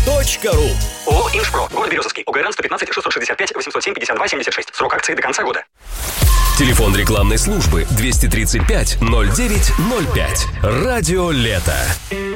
ООО «Инжпро». Город Березовский. ОГРН 115 665 807 52 76. Срок акции до конца года. Телефон рекламной службы 235 09 05. Радио «Лето».